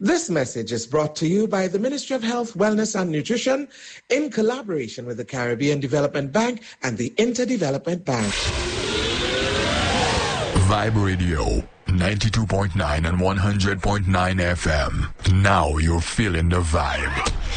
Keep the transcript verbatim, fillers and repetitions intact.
This message is brought to you by the Ministry of Health, Wellness and Nutrition in collaboration with the Caribbean Development Bank and the Interdevelopment Bank. Vibe Radio, ninety-two point nine and one hundred point nine F M. Now you're feeling the vibe.